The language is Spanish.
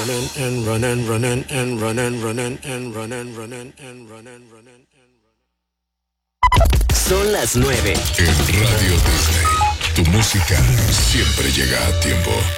Son las 9. En Radio Disney, tu música siempre llega a tiempo.